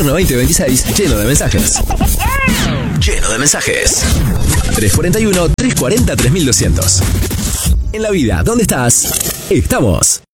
invierno 2026 lleno de mensajes. Lleno de mensajes. 341-340-3200. En la vida, ¿dónde estás? Estamos.